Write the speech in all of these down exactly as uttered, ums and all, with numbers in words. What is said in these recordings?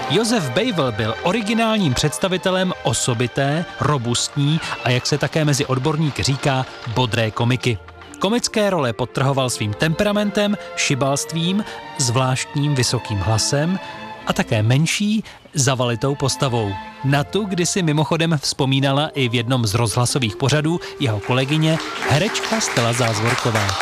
Josef Bejvl byl originálním představitelem osobité, robustní a jak se také mezi odborníky říká, bodré komiky. Komické role podtrhoval svým temperamentem, šibalstvím, zvláštním vysokým hlasem a také menší, zavalitou postavou. Na tu kdysi mimochodem vzpomínala i v jednom z rozhlasových pořadů jeho kolegyně, herečka Stella Zázvorková.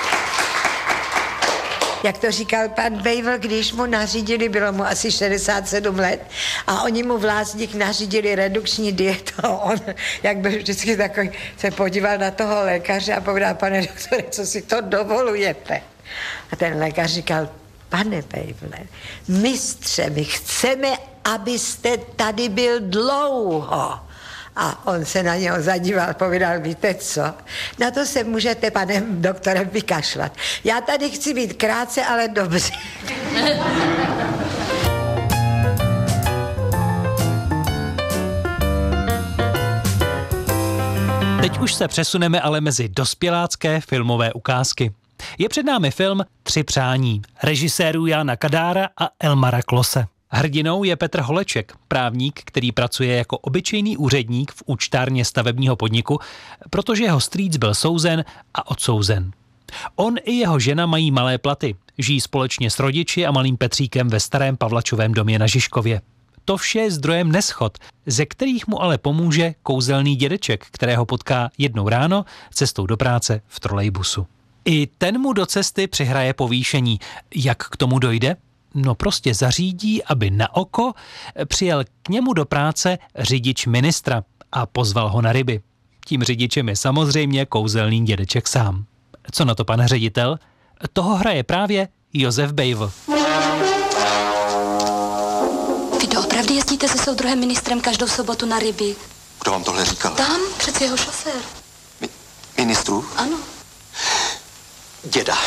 Jak to říkal pan Bejvl, když mu nařídili, bylo mu asi šedesát sedm let, a oni mu v Lázních nařídili redukční dietu. On, jak byl vždycky takový, se podíval na toho lékaře a povedal, pane doktore, co si to dovolujete? A ten lékař říkal, pane Bejvle, mistře, my chceme, abyste tady byl dlouho. A on se na něho zadíval, povídal, víte co, na to se můžete, pane doktore, vykašlat. Já tady chci být krátce, ale dobře. Teď už se přesuneme ale mezi dospělácké filmové ukázky. Je před námi film Tři přání, režisérů Jána Kadára a Elmara Klose. Hrdinou je Petr Holeček, právník, který pracuje jako obyčejný úředník v účtárně stavebního podniku, protože jeho strýc byl souzen a odsouzen. On i jeho žena mají malé platy, žijí společně s rodiči a malým Petříkem ve starém Pavlačovém domě na Žižkově. To vše je zdrojem neschod, ze kterých mu ale pomůže kouzelný dědeček, kterého potká jednou ráno cestou do práce v trolejbusu. I ten mu do cesty přihraje povýšení. Jak k tomu dojde? No prostě zařídí, aby na oko přijel k němu do práce řidič ministra a pozval ho na ryby. Tím řidičem je samozřejmě kouzelný dědeček sám. Co na to pan ředitel? Toho hraje právě Josef Bejvl. Vy doopravdy jezdíte se soudruhem ministrem každou sobotu na ryby? Kdo vám tohle říkal? Tam, přece jeho šofér. Mi- ministru? Ano. Děda.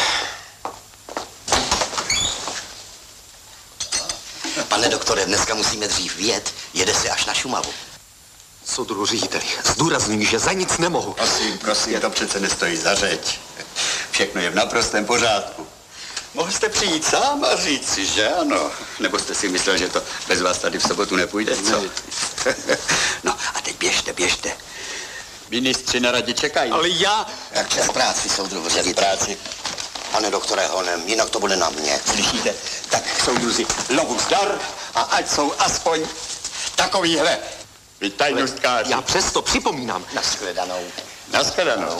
Pane doktore, dneska musíme dřív vyjet, jede se až na Šumavu. Soudruhu řediteli, zdůrazňuji, že za nic nemohu. Prosím, prosím, to přece nestojí za řeč. Všechno je v naprostém pořádku. Mohl jste přijít sám a říct si, že ano? Nebo jste si myslel, že to bez vás tady v sobotu nepůjde, co? No a teď běžte, běžte. Ministři na radě čekají. Ale já... Jak čas práci, soudruhu ředitel. práci. Pane doktore Honem, jinak to bude na mě. Slyšíte? Tak soudruzi, lovu zdar a ať jsou aspoň takovýhle. Vy tajnostkáři. Já přesto připomínám. Nashledanou. Nashledanou.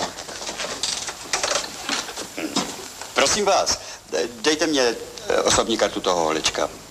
Hm. Prosím vás, dejte mě osobní kartu toho Holečka.